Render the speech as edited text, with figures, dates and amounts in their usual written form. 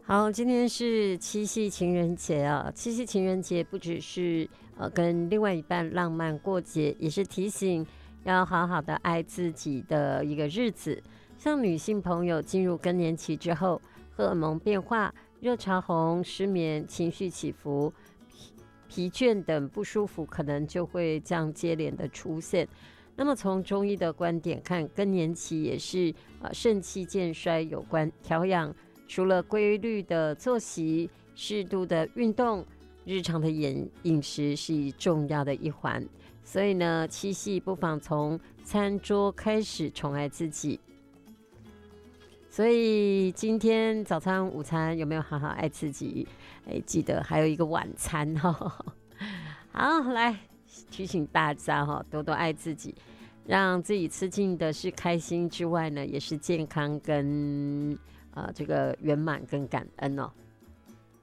好，今天是七夕情人节啊！七夕情人节不只是跟另外一半浪漫过节，也是提醒要好好的爱自己的一个日子。像女性朋友进入更年期之后，荷尔蒙变化、热潮红、失眠、情绪起伏、疲倦等不舒服，可能就会这样接连的出现。那么从中医的观点看，更年期也是肾气渐衰有关，调养。除了规律的作息、适度的运动，日常的饮食是重要的一环。所以呢，七夕不妨从餐桌开始宠爱自己。所以今天早餐、午餐有没有好好爱自己？记得还有一个晚餐哈。好，来提醒大家哈，多多爱自己，让自己吃进的是开心之外呢，也是健康跟这个圆满跟感恩哦。